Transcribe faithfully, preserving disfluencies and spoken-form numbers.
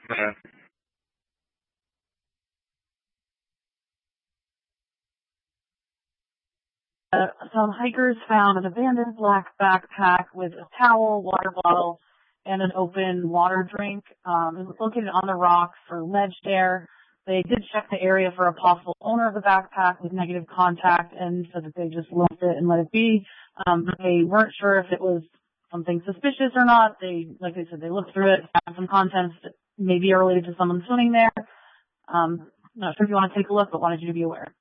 Okay. Uh, some hikers found an abandoned black backpack with a towel, water bottle, and an open water drink. Um, it was located on the rocks or ledge there. They did check the area for a possible owner of the backpack with negative contact and said that they just left it and let it be. Um, they weren't sure if it was something suspicious or not. They, like I said, they looked through it, found some contents that maybe are related to someone swimming there. Um, not sure if you want to take a look, but wanted you to be aware.